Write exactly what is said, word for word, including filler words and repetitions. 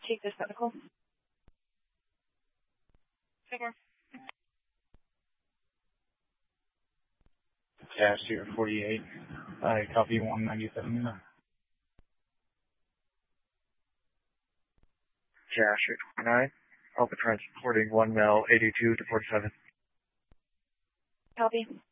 Take this medical. Figure. Cashier forty-eight. I copy one ninety-seven. Cashier twenty-nine. Alpha transporting one mil eighty-two to forty-seven. Copy.